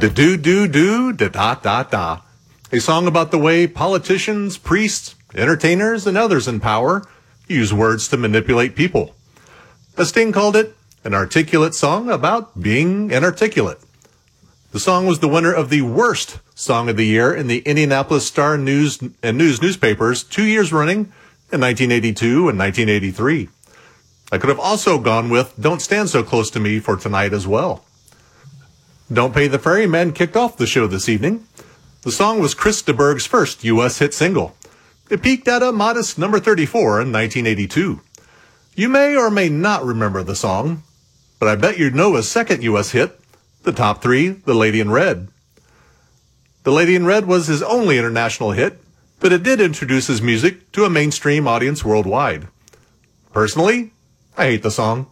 Da do do do da da da da. A song about the way politicians, priests, entertainers, and others in power use words to manipulate people. As Sting called it, an articulate song about being inarticulate. The song was the winner of the worst song of the year in the Indianapolis Star News and News newspapers 2 years running in 1982 and 1983. I could have also gone with Don't Stand So Close to Me for tonight as well. Don't Pay the Ferryman kicked off the show this evening. The song was Chris de Burgh's first U.S. hit single. It peaked at a modest number 34 in 1982. You may or may not remember the song, but I bet you know his second U.S. hit, the top three, The Lady in Red. The Lady in Red was his only international hit, but it did introduce his music to a mainstream audience worldwide. Personally, I hate the song.